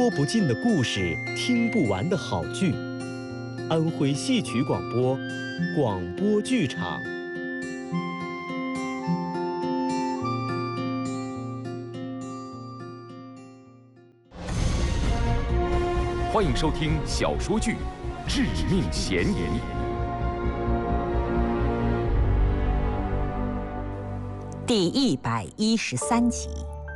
说不尽的故事，听不完的好剧。安徽戏曲广播，广播剧场。 欢迎收听小说剧《致命嫌疑》 第113集。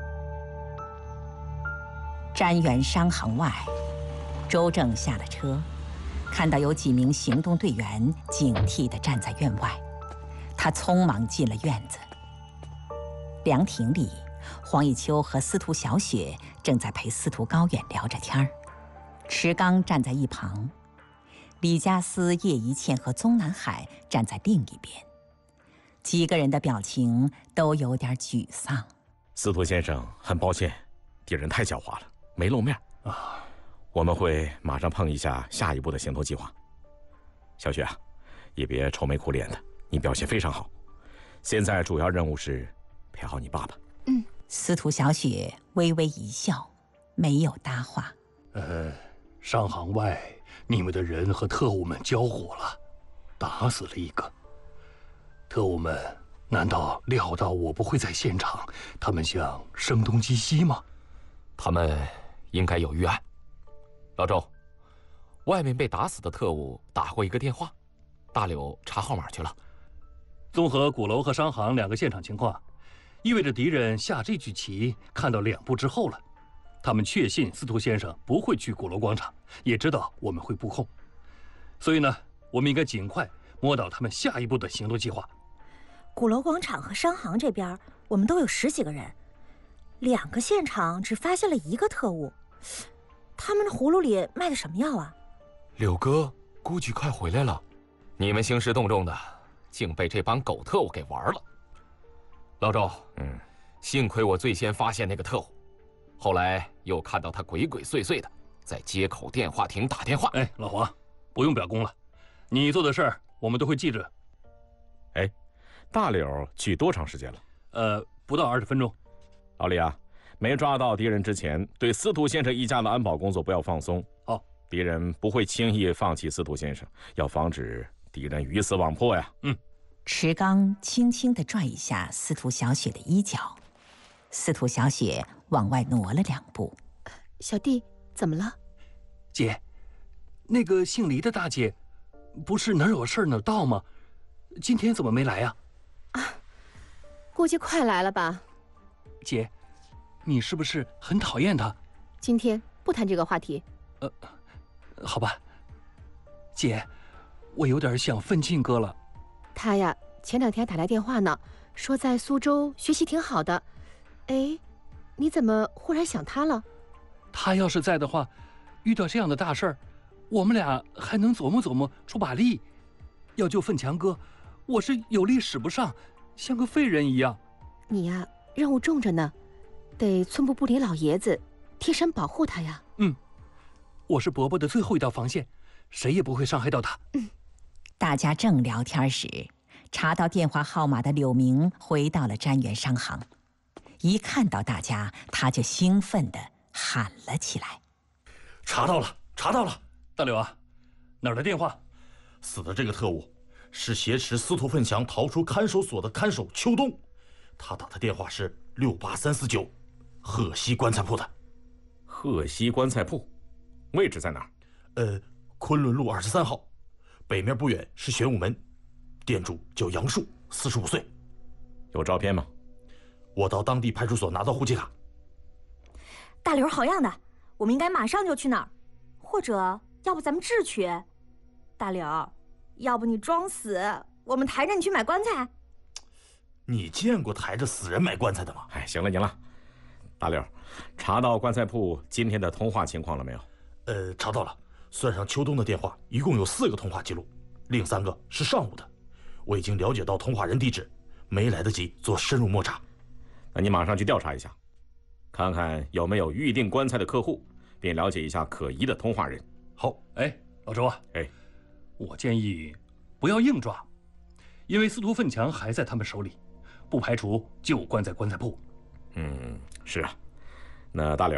瞻园商行外，周正下了车，看到有几名行动队员警惕地站在院外，他匆忙进了院子。凉亭里，黄以秋和司徒小雪正在陪司徒高远聊着天儿，池刚站在一旁，李家思、叶一茜和宗南海站在另一边，几个人的表情都有点沮丧。 司徒先生，很抱歉，敌人太狡猾了，没露面啊。我们会马上碰一下下一步的行动计划。小雪啊，也别愁眉苦脸的，你表现非常好。现在主要任务是陪好你爸爸。 司徒小雪微微一笑，没有搭话。 商行外，你们的人和特务们交火了，打死了一个。特务们难道料到我不会在现场？他们想声东击西吗？ 他们应该有预案。老周，外面被打死的特务打过一个电话，大柳查号码去了。 综合鼓楼和商行两个现场情况，意味着敌人下这局棋看到2步之后了。他们确信司徒先生不会去鼓楼广场，也知道我们会布控，所以呢，我们应该尽快摸到他们下一步的行动计划。 鼓楼广场和商行这边，我们都有10几个人，2个现场只发现了1个特务，他们的葫芦里卖的什么药啊？ 柳哥估计快回来了，你们兴师动众的，竟被这帮狗特务给玩了。老周，幸亏我最先发现那个特务，后来又看到他鬼鬼祟祟的在街口电话亭打电话。 老黄，不用表功了，你做的事儿我们都会记着。 大柳去多长时间了？ 不到20分钟。 老李啊，没抓到敌人之前，对司徒先生一家的安保工作不要放松。 好， 敌人不会轻易放弃司徒先生，要防止敌人鱼死网破呀。 池刚轻轻地拽一下司徒小雪的衣角，司徒小雪往外挪了2步。 小弟，怎么了？ 姐，那个姓黎的大姐，不是哪儿有事儿哪儿到吗？今天怎么没来呀？ 估计快来了吧。 姐，你是不是很讨厌她？ 今天不谈这个话题。 好吧。姐，我有点想奋进哥了。 他呀，前2天打来电话呢，说在苏州学习挺好的。你怎么忽然想他了？ 他要是在的话，遇到这样的大事儿，我们俩还能琢磨琢磨出把力。要救奋强哥，我是有力使不上，像个废人一样。 你呀，任务重着呢，得寸步不离老爷子，贴身保护他呀。 我是伯伯的最后一道防线，谁也不会伤害到他。 大家正聊天时，查到电话号码的柳明回到了瞻园商行，一看到大家，他就兴奋地喊了起来： 查到了，查到了！ 大柳啊，哪儿的电话？ 死的这个特务是挟持司徒奋强逃出看守所的看守邱东，他打的电话是68349，鹤溪棺材铺的。 鹤溪棺材铺，位置在哪儿？ 昆仑路23号，北面不远是玄武门，店主叫杨树，45岁。 有照片吗？ 我到当地派出所拿到户籍卡。 大刘好样的，我们应该马上就去那儿，或者要不咱们智取。大刘，要不你装死，我们抬着你去买棺材。 你见过抬着死人买棺材的吗？ 行了，大柳，查到棺材铺今天的通话情况了没有？ 查到了，算上秋冬的电话，一共有4个通话记录，另3个是上午的。我已经了解到通话人地址，没来得及做深入摸查。 那你马上去调查一下，看看有没有预定棺材的客户，并了解一下可疑的通话人。 好，老周啊，我建议不要硬抓，因为司徒奋强还在他们手里，不排除就关在棺材铺。 是啊，那大刘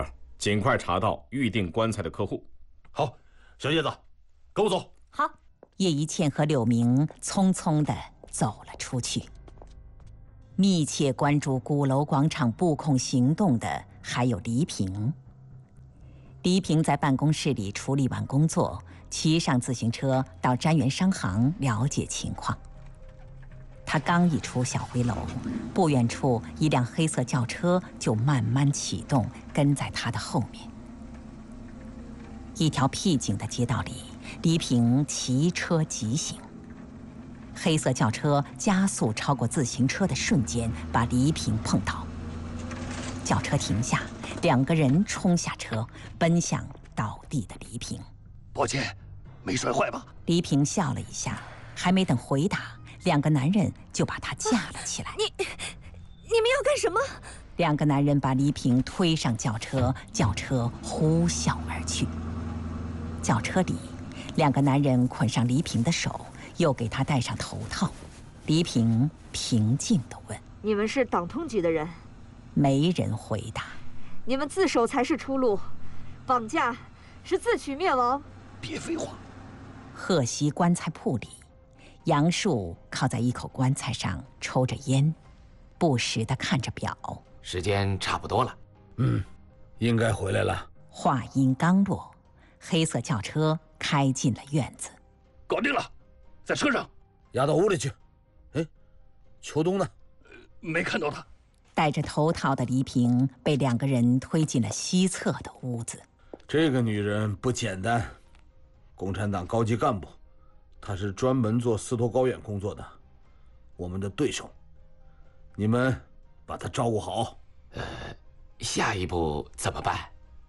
尽快查到预定棺材的客户。 好，小叶子，跟我走。 好。 叶一茜和柳明匆匆地走了出去。密切关注鼓楼广场布控行动的还有黎平。黎平在办公室里处理完工作，骑上自行车到瞻园商行了解情况。他刚一出小灰楼，不远处一辆黑色轿车就慢慢启动，跟在他的后面。一条僻静的街道里，黎平骑车疾行。黑色轿车加速超过自行车的瞬间，把黎平碰倒。轿车停下，两个人冲下车，奔向倒地的黎平。 抱歉，没摔坏吧？ 黎平笑了一下，还没等回答，两个男人就把他架了起来。 你们要干什么？ 两个男人把黎平推上轿车，轿车呼啸而去。轿车里，两个男人捆上黎平的手，又给他戴上头套。黎平平静地问：“ 你们是党通缉的人？” 没人回答。 你们自首才是出路，绑架是自取灭亡。 别废话。 贺西棺材铺里，杨树靠在一口棺材上抽着烟，不时地看着表。 时间差不多了。 应该回来了。 话音刚落，黑色轿车开进了院子。 搞定了，在车上。 押到屋里去。哎，秋冬呢？ 没看到他。 戴着头套的黎平被两个人推进了西侧的屋子。 这个女人不简单，共产党高级干部，她是专门做司徒高远工作的，我们的对手。你们把她照顾好。 下一步怎么办？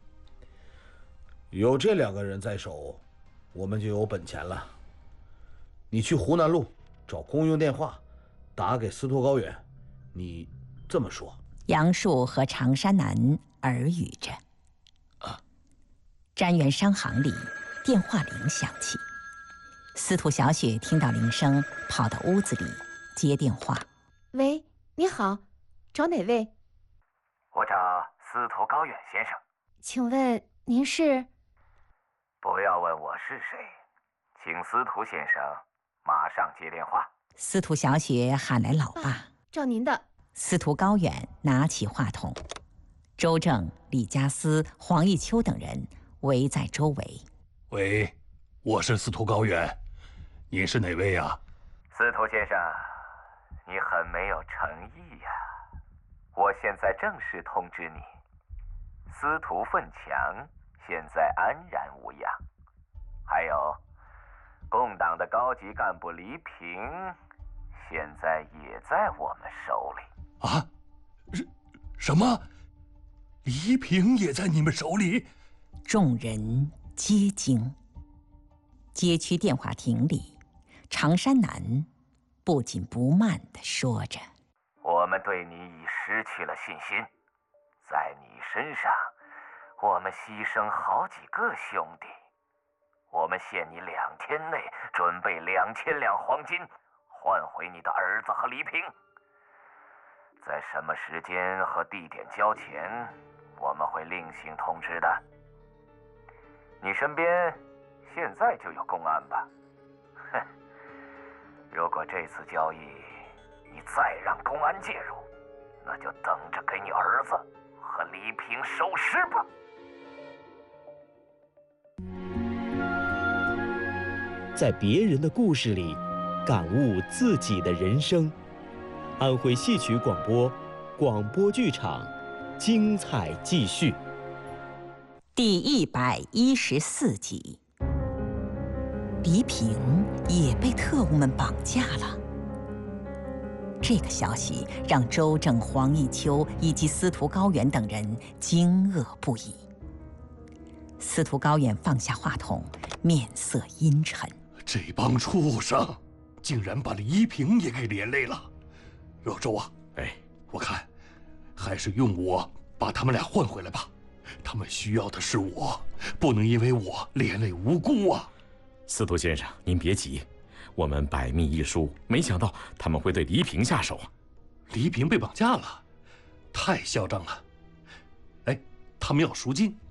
有这两个人在手，我们就有本钱了。你去湖南路找公用电话，打给司徒高远，你这么说。 杨树和常山南耳语着。瞻园商行里，电话铃响起。司徒小雪听到铃声，跑到屋子里接电话。 喂，你好，找哪位？ 我找司徒高远先生。 请问您是？ 不要问我是谁，请司徒先生马上接电话。 司徒小雪喊来老爸。 找您的。 司徒高远拿起话筒，周正、李家思、黄义秋等人围在周围。 喂，我是司徒高远，您是哪位呀？ 司徒先生，你很没有诚意呀！我现在正式通知你，司徒奋强现在安然无恙，还有共党的高级干部黎平，现在也在我们手里。 啊？什么？黎平也在你们手里？ 众人皆惊。街区电话亭里，常山南不紧不慢地说着：“ 我们对你已失去了信心，在你身上，我们牺牲好几个兄弟。我们限你2天内准备2000两黄金，换回你的儿子和黎平。在什么时间和地点交钱，我们会另行通知的。你身边现在就有公安吧？哼，如果这次交易你再让公安介入，那就等着给你儿子和黎平收尸吧。” 在别人的故事里，感悟自己的人生。安徽戏曲广播，广播剧场，精彩继续。 第114集，黎平也被特务们绑架了。这个消息让周正、黄义秋以及司徒高远等人惊愕不已。司徒高远放下话筒，面色阴沉。 这帮畜生竟然把黎平也给连累了。老周啊，我看还是用我把他们俩换回来吧。他们需要的是我，不能因为我连累无辜啊。 司徒先生，您别急，我们百密一疏，没想到他们会对黎平下手啊。 黎平被绑架了，太嚣张了。哎，他们要赎金，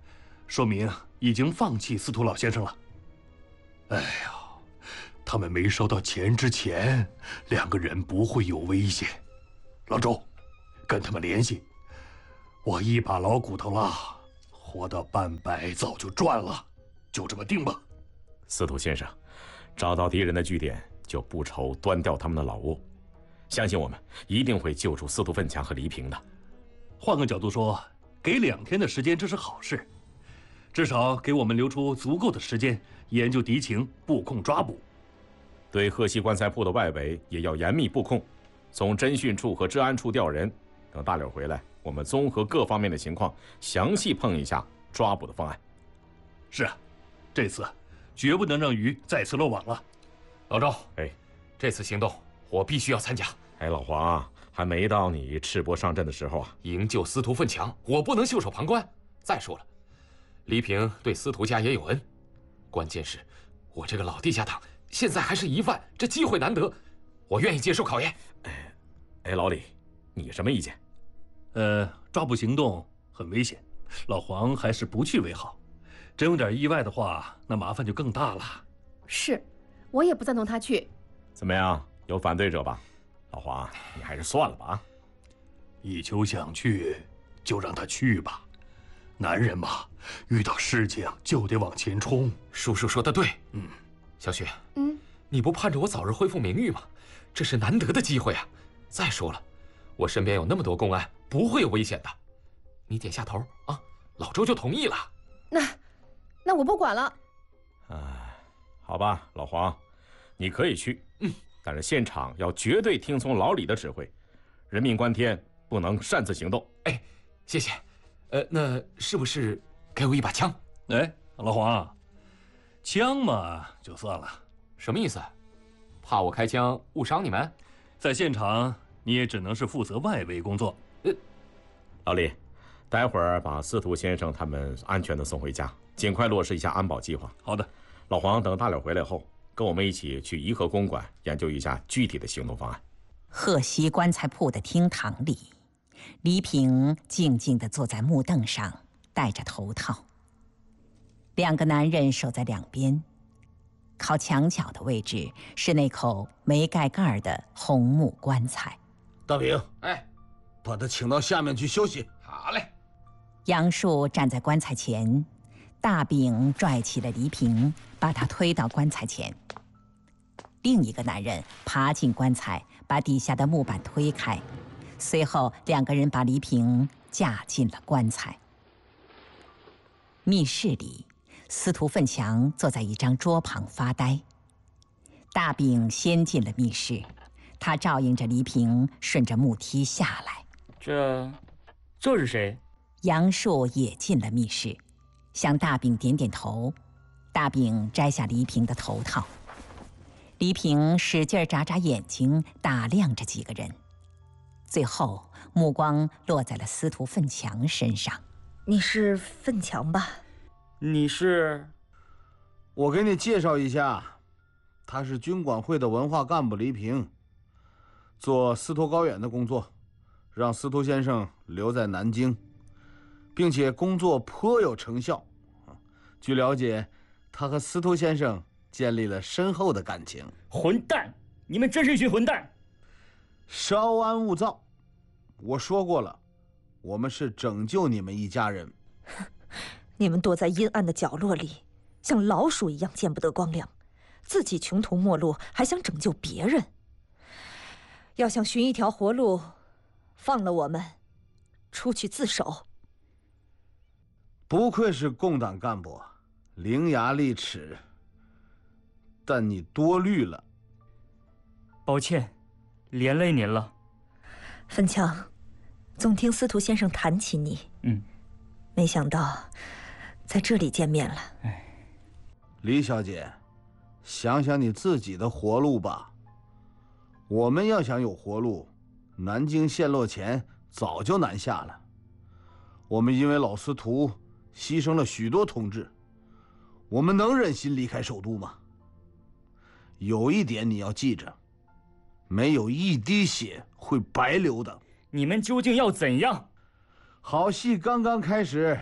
说明已经放弃司徒老先生了。哎呀，他们没收到钱之前，两个人不会有危险。老周，跟他们联系。我一把老骨头了，活到半百早就赚了，就这么定吧。 司徒先生，找到敌人的据点，就不愁端掉他们的老窝。相信我们一定会救出司徒奋强和黎平的。 换个角度说，给2天的时间，这是好事，至少给我们留出足够的时间研究敌情、布控抓捕。 对鹤溪棺材铺的外围也要严密布控，从侦讯处和治安处调人。等大柳回来，我们综合各方面的情况，详细碰一下抓捕的方案。 是啊，这次绝不能让鱼再次落网了。 老周， 哎， 这次行动我必须要参加。 哎，老黄，还没到你赤膊上阵的时候啊！ 营救司徒奋强，我不能袖手旁观。再说了，黎平对司徒家也有恩，关键是，我这个老地家党现在还是疑犯，这机会难得，我愿意接受考验。 哎，老李，你什么意见？ 抓捕行动很危险，老黄还是不去为好。真有点意外的话，那麻烦就更大了。 是，我也不赞同他去。 怎么样？有反对者吧？老黄，你还是算了吧啊！ 一秋想去，就让他去吧。男人嘛，遇到事情就得往前冲。 叔叔说的对。小雪，你不盼着我早日恢复名誉吗？这是难得的机会啊！再说了，我身边有那么多公安，不会有危险的。你点下头啊，老周就同意了。 那我不管了。 好吧，老黄，你可以去。但是现场要绝对听从老李的指挥，人命关天，不能擅自行动。 哎，谢谢。那是不是给我一把枪？ 哎，老黄，枪嘛就算了。 什么意思？怕我开枪误伤你们？ 在现场你也只能是负责外围工作。 老李，待会儿把司徒先生他们安全的送回家，尽快落实一下安保计划。 好的。 老黄，等大柳回来后，跟我们一起去颐和公馆研究一下具体的行动方案。 鹤溪棺材铺的厅堂里，黎平静静地坐在木凳上，戴着头套。2个男人守在两边，靠墙角的位置是那口没盖盖的红木棺材。 大平， 哎， 把他请到下面去休息。 好嘞。 杨树站在棺材前，大柄拽起了黎平，把他推到棺材前。另一个男人爬进棺材，把底下的木板推开，随后2个人把黎平架进了棺材。密室里，司徒奋强坐在一张桌旁发呆。大柄先进了密室，他照应着黎平顺着木梯下来。 这是谁？ 杨树也进了密室，向大柄点点头。大柄摘下黎平的头套。黎平使劲眨眨眼睛，打量着几个人，最后目光落在了司徒奋强身上。 你是奋强吧？ 你是？ 我给你介绍一下，他是军管会的文化干部黎平，做司徒高远的工作，让司徒先生留在南京，并且工作颇有成效。据了解，他和司徒先生建立了深厚的感情。 混蛋！你们真是一群混蛋！ 稍安勿躁，我说过了，我们是拯救你们一家人。 你们躲在阴暗的角落里，像老鼠一样见不得光亮，自己穷途末路，还想拯救别人。要想寻一条活路，放了我们，出去自首。 不愧是共党干部，伶牙俐齿。但你多虑了。 抱歉，连累您了。 奋强，总听司徒先生谈起你。没想到在这里见面了。 李小姐，想想你自己的活路吧。我们要想有活路，南京陷落前早就南下了。我们因为老司徒牺牲了许多同志，我们能忍心离开首都吗？有一点你要记着，没有一滴血会白流的。 你们究竟要怎样？ 好戏刚刚开始，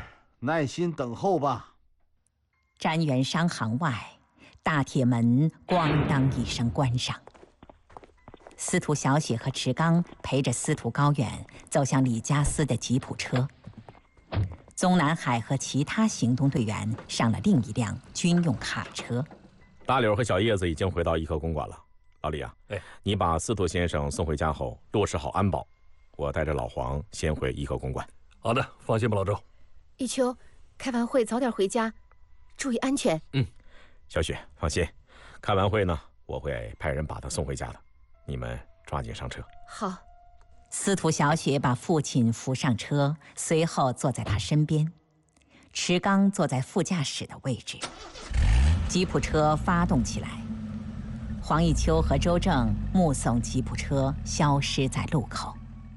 耐心等候吧。 詹元商行外，大铁门咣当一声关上。司徒小雪和池刚陪着司徒高远走向李家私的吉普车。宗南海和其他行动队员上了另一辆军用卡车。 大柳和小叶子已经回到颐和公馆了。老李啊，你把司徒先生送回家后，落实好安保，我带着老黄先回颐和公馆。 好的，放心吧，老周。 一秋，开完会早点回家，注意安全。 小雪放心，开完会呢，我会派人把他送回家的。你们抓紧上车。 好。 司徒小雪把父亲扶上车，随后坐在他身边。池刚坐在副驾驶的位置。吉普车发动起来，黄一秋和周正目送吉普车消失在路口。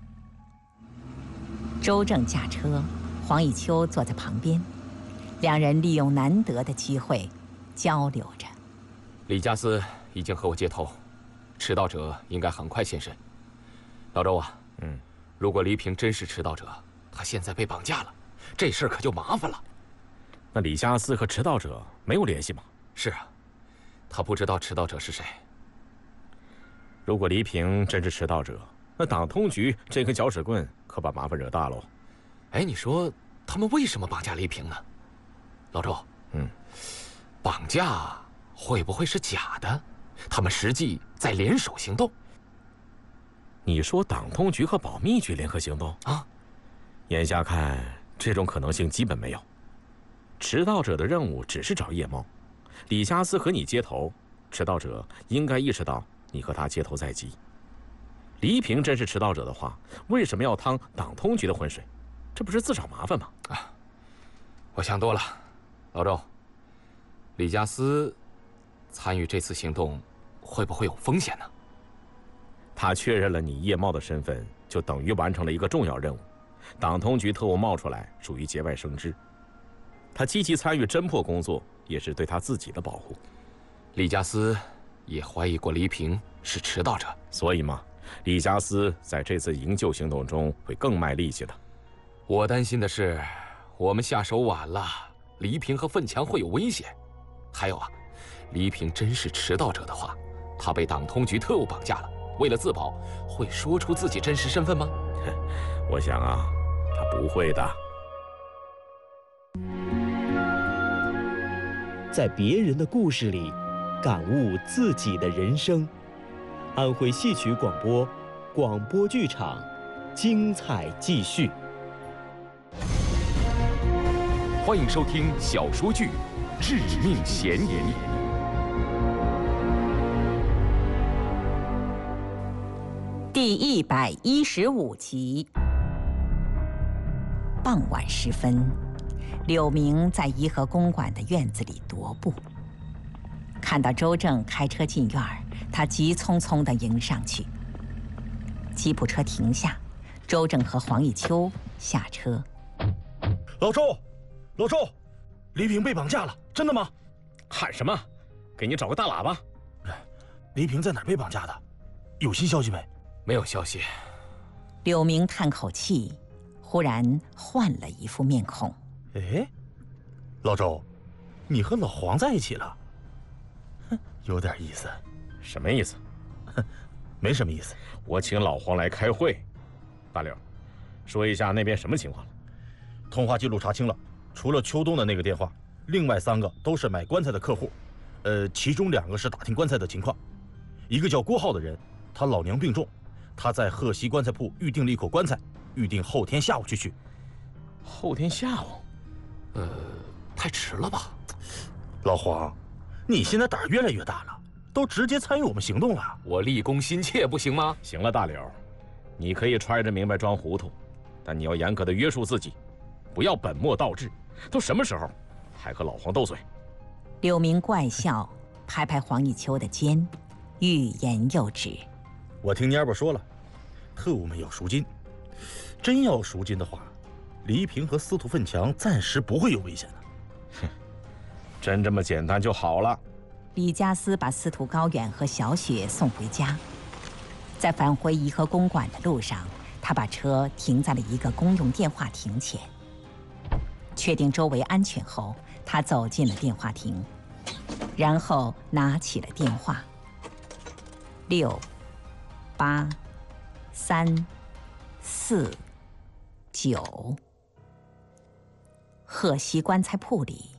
周正驾车，黄一秋坐在旁边，两人利用难得的机会交流着。 李家私已经和我接头，迟到者应该很快现身。老周啊，如果黎平真是迟到者，他现在被绑架了，这事儿可就麻烦了。 那李家私和迟到者没有联系吗？ 是啊，他不知道迟到者是谁。 如果黎平真是迟到者，那党通局这根搅屎棍可把麻烦惹大喽。 哎，你说他们为什么绑架黎平呢？老周，绑架会不会是假的？他们实际在联手行动。 你说党通局和保密局联合行动啊？ 眼下看，这种可能性基本没有。迟到者的任务只是找夜猫，李家私和你接头，迟到者应该意识到你和他接头在即。黎平真是迟到者的话，为什么要趟党通局的浑水？这不是自找麻烦吗？ 我想多了，老周。李家私参与这次行动，会不会有风险呢？ 他确认了你夜猫的身份，就等于完成了一个重要任务。党通局特务冒出来，属于节外生枝。他积极参与侦破工作，也是对他自己的保护。 李家私也怀疑过黎平是迟到者， 所以嘛，李家私在这次营救行动中会更卖力气的。 我担心的是，我们下手晚了，黎平和奋强会有危险。还有啊，黎平真是迟到者的话，他被党通局特务绑架了，为了自保，会说出自己真实身份吗？ 我想啊，他不会的。 在别人的故事里，感悟自己的人生。安徽戏曲广播，广播剧场，精彩继续。 欢迎收听小说剧《致命嫌疑》 第115集。傍晚时分，柳明在颐和公馆的院子里踱步，看到周正开车进院儿，他急匆匆地迎上去。吉普车停下，周正和黄一秋下车。 老周，老周，黎平被绑架了，真的吗？ 喊什么？给你找个大喇叭。 黎平在哪儿被绑架的？有新消息没？ 没有消息。 柳明叹口气，忽然换了一副面孔。 哎，老周，你和老黄在一起了？哼，有点意思。 什么意思？ 没什么意思。 我请老黄来开会。大柳，说一下那边什么情况？ 通话记录查清了，除了秋冬的那个电话，另外3个都是买棺材的客户。其中2个是打听棺材的情况。一个叫郭浩的人，他老娘病重，他在鹤溪棺材铺预定了一口棺材，预定后天下午去取。 后天下午？ 太迟了吧？ 老黄，你现在胆儿越来越大了，都直接参与我们行动了。 我立功心切，不行吗？ 行了，大柳，你可以揣着明白装糊涂，但你要严格的约束自己，不要本末倒置。都什么时候，还和老黄斗嘴？ 柳明怪笑，拍拍黄一秋的肩，欲言又止。 我听蔫巴说了，特务们要赎金，真要赎金的话，黎平和司徒奋强暂时不会有危险的。 哼，真这么简单就好了。 李家私把司徒高远和小雪送回家，在返回颐和公馆的路上，他把车停在了一个公用电话亭前。 确定周围安全后，他走进了电话亭，然后拿起了电话。6、8、3、4、9。贺西棺材铺里